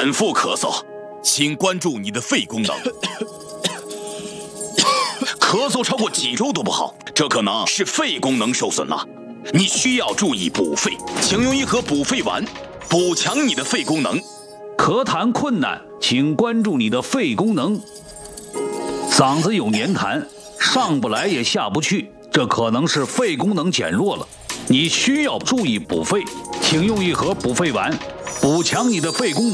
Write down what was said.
反复咳嗽，请关注你的肺功能。咳嗽超过几周都不好，这可能是肺功能受损了。你需要注意补肺，请用一盒补肺丸，补强你的肺功能。 咳痰困难，请关注你的肺功能。嗓子有黏痰，上不来也下不去，这可能是肺功能减弱了。你需要注意补肺，请用一盒补肺丸，补强你的肺功能。